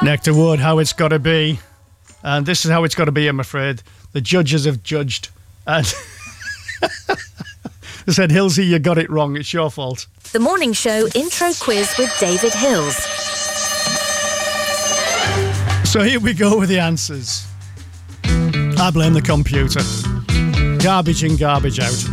Nectar Wood, How It's Gotta Be. And this is how it's got to be, I'm afraid. The judges have judged. And they said, Hillsy, you got it wrong. It's your fault. The Morning Show Intro Quiz with David Hills. So here we go with the answers. I blame the computer. Garbage in, garbage out.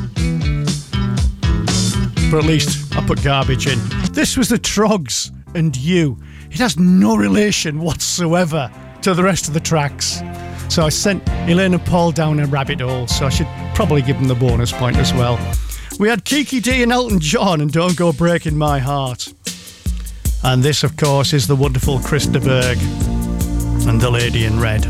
But at least I put garbage in. This was the Trogs and You. It has no relation whatsoever to the rest of the tracks. So I sent Elaine and Paul down a rabbit hole, so I should probably give them the bonus point as well. We had Kiki D and Elton John and Don't Go Breaking My Heart. And this, of course, is the wonderful Chris de Burgh and The Lady in Red.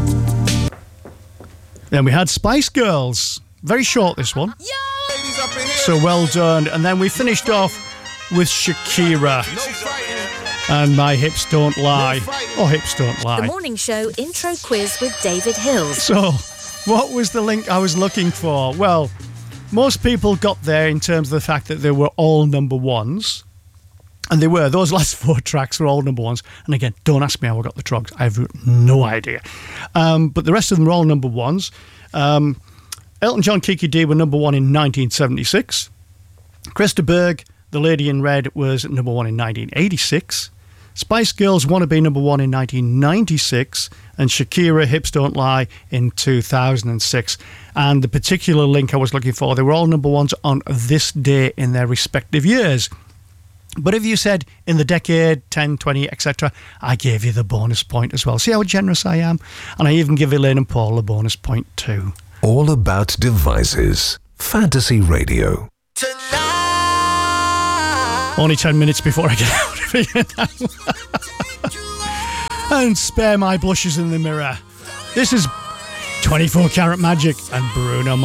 Then we had Spice Girls. Very short, this one. So well done. And then we finished off with Shakira and My Hips Don't Lie. Or Hips Don't Lie. The Morning Show Intro Quiz with David Hills. So, what was the link I was looking for? Well, most people got there in terms of the fact that they were all number ones. And they were. Those last four tracks were all number ones. And again, don't ask me how I got the Trogs. I have no idea. But the rest of them were all number ones. Elton John, Kiki D were number one in 1976. Chris de Burgh, The Lady in Red, was number one in 1986. Spice Girls Wanna Be number one in 1996. And Shakira, Hips Don't Lie, in 2006. And the particular link I was looking for, they were all number ones on this day in their respective years. But if you said in the decade, 10, 20, etc., I gave you the bonus point as well. See how generous I am? And I even give Elaine and Paul a bonus point too. All About Devices. Fantasy Radio. Only 10 minutes before I get out of here now. And spare my blushes in the mirror. This is 24 Karat Magic and Bruno